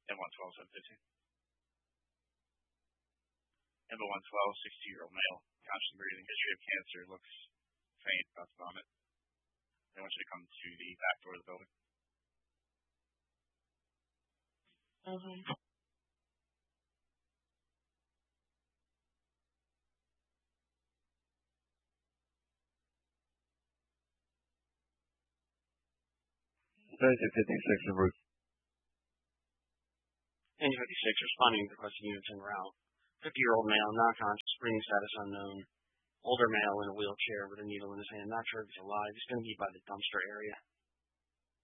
And 112, 715. Number 112, 60-year-old male, conscious and breathing, history of cancer, looks faint, about to vomit. They want you to come to the back door of the building. Okay. 36 en route. And 56 responding to requesting units en route. 50-year-old male, non-conscious, breathing status unknown. Older male in a wheelchair with a needle in his hand, not sure if he's alive. He's going to be by the dumpster area.